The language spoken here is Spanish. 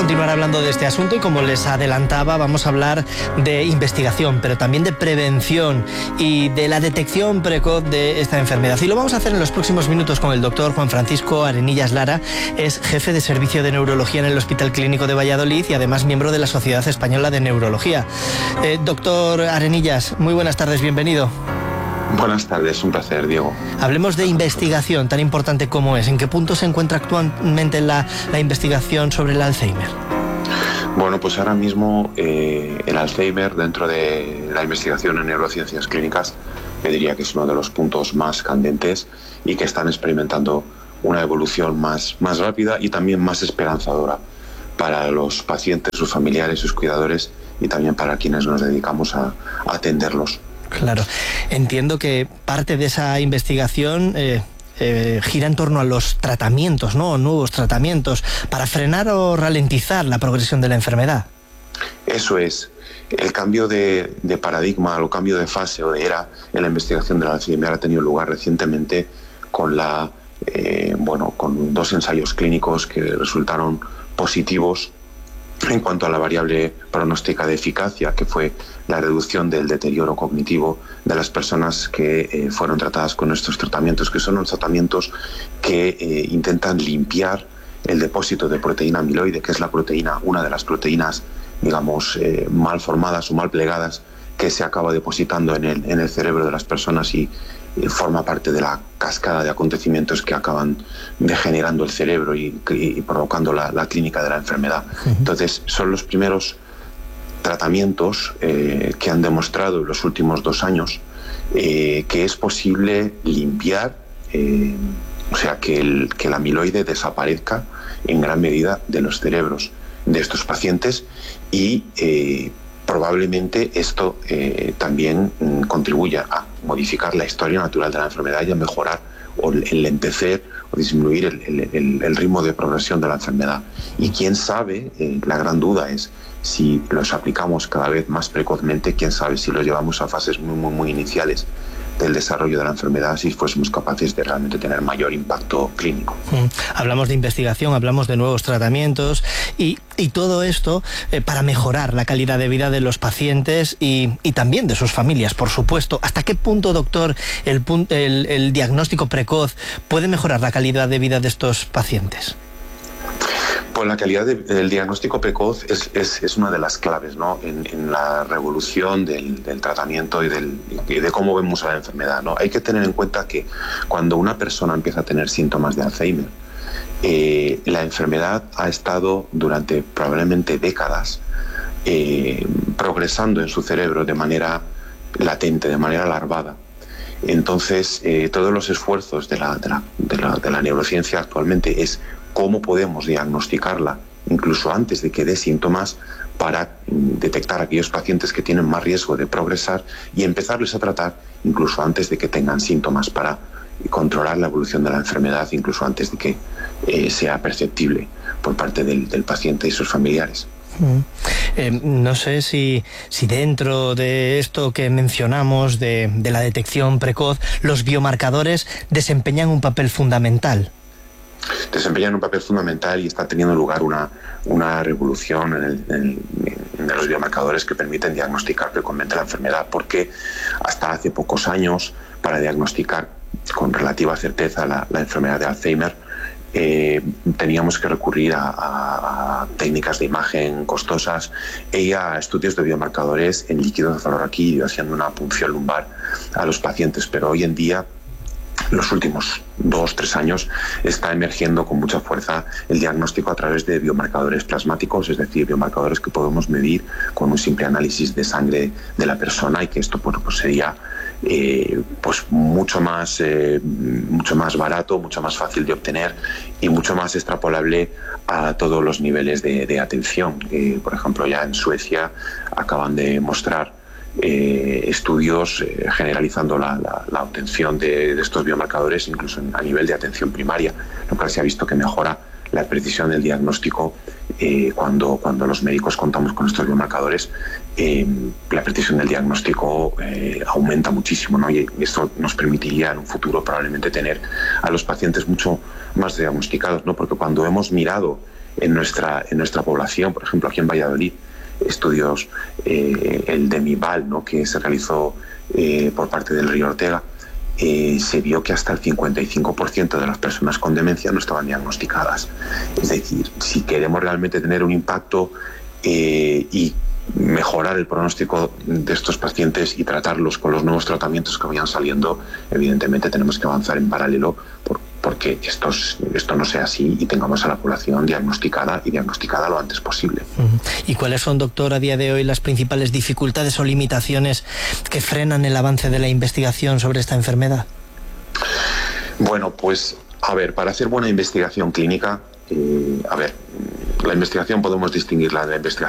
continuar hablando de este asunto y, como les adelantaba, vamos a hablar de investigación, pero también de prevención y de la detección precoz de esta enfermedad. Y lo vamos a hacer en los próximos minutos con el doctor Juan Francisco Arenillas Lara. Es jefe de servicio de neurología en el Hospital Clínico de Valladolid y además miembro de la Sociedad Española de Neurología. Doctor Arenillas, muy buenas tardes, bienvenido. Buenas tardes, un placer, Diego. Hablemos de investigación, tan importante como es. ¿En qué punto se encuentra actualmente la investigación sobre el Alzheimer? Bueno, pues ahora mismo el Alzheimer, dentro de la investigación en neurociencias clínicas, me diría que es uno de los puntos más candentes y que están experimentando una evolución más rápida y también más esperanzadora para los pacientes, sus familiares, sus cuidadores y también para quienes nos dedicamos a atenderlos. Claro, entiendo que parte de esa investigación gira en torno a los tratamientos, ¿no? Nuevos tratamientos para frenar o ralentizar la progresión de la enfermedad. Eso es. El cambio de paradigma o cambio de fase o de era en la investigación del Alzheimer ha tenido lugar recientemente con con 2 ensayos clínicos que resultaron positivos en cuanto a la variable pronóstica de eficacia, que fue la reducción del deterioro cognitivo de las personas que fueron tratadas con estos tratamientos, que son unos tratamientos que intentan limpiar el depósito de proteína amiloide, que es la proteína, una de las proteínas, digamos, mal formadas o mal plegadas, que se acaba depositando en el cerebro de las personas y forma parte de la cascada de acontecimientos que acaban degenerando el cerebro y provocando la clínica de la enfermedad. Entonces, son los primeros tratamientos que han demostrado en los últimos 2 años que es posible limpiar, o sea, que el amiloide desaparezca en gran medida de los cerebros de estos pacientes y probablemente esto también contribuya a modificar la historia natural de la enfermedad y a mejorar o enlentecer o disminuir el ritmo de progresión de la enfermedad. Y quién sabe, la gran duda es si los aplicamos cada vez más precozmente, quién sabe si los llevamos a fases muy iniciales del desarrollo de la enfermedad, si fuésemos capaces de realmente tener mayor impacto clínico. Hablamos de investigación, hablamos de nuevos tratamientos y todo esto para mejorar la calidad de vida de los pacientes y también de sus familias, por supuesto. ¿Hasta qué punto, doctor, el diagnóstico precoz puede mejorar la calidad de vida de estos pacientes? Pues la calidad del diagnóstico precoz es una de las claves, ¿no? en la revolución del tratamiento y de cómo vemos a la enfermedad, ¿no? Hay que tener en cuenta que cuando una persona empieza a tener síntomas de Alzheimer, la enfermedad ha estado durante probablemente décadas progresando en su cerebro de manera latente, de manera larvada. Entonces, todos los esfuerzos de la neurociencia actualmente es cómo podemos diagnosticarla incluso antes de que dé síntomas para detectar a aquellos pacientes que tienen más riesgo de progresar y empezarles a tratar incluso antes de que tengan síntomas para controlar la evolución de la enfermedad, incluso antes de que sea perceptible por parte del paciente y sus familiares. No sé si dentro de esto que mencionamos de la detección precoz, los biomarcadores desempeñan un papel fundamental. Desempeñan un papel fundamental y está teniendo lugar una revolución en los biomarcadores que permiten diagnosticar precozmente la enfermedad, porque hasta hace pocos años, para diagnosticar con relativa certeza la enfermedad de Alzheimer, teníamos que recurrir a técnicas de imagen costosas y a estudios de biomarcadores en líquido cefalorraquídeo, haciendo una punción lumbar a los pacientes. Pero hoy en día, los últimos 2-3 años, está emergiendo con mucha fuerza el diagnóstico a través de biomarcadores plasmáticos, es decir, biomarcadores que podemos medir con un simple análisis de sangre de la persona, y que esto pues sería mucho más barato, mucho más fácil de obtener y mucho más extrapolable a todos los niveles de atención. Por ejemplo, ya en Suecia acaban de mostrar estudios generalizando la obtención de estos biomarcadores incluso a nivel de atención primaria, lo cual se ha visto que mejora la precisión del diagnóstico cuando los médicos contamos con estos biomarcadores. La precisión del diagnóstico aumenta muchísimo, ¿no? Y esto nos permitiría en un futuro probablemente tener a los pacientes mucho más diagnosticados, ¿no? Porque cuando hemos mirado en nuestra población. Por ejemplo, aquí en Valladolid, estudios, el DEMIVAL, ¿no?, que se realizó por parte del Río Ortega, se vio que hasta el 55% de las personas con demencia no estaban diagnosticadas. Es decir, si queremos realmente tener un impacto y mejorar el pronóstico de estos pacientes y tratarlos con los nuevos tratamientos que vayan saliendo, evidentemente tenemos que avanzar en paralelo porque esto no sea así y tengamos a la población diagnosticada lo antes posible. ¿Y cuáles son, doctor, a día de hoy las principales dificultades o limitaciones que frenan el avance de la investigación sobre esta enfermedad? Bueno, pues, a ver, para hacer buena investigación clínica, la investigación podemos distinguirla de la investigación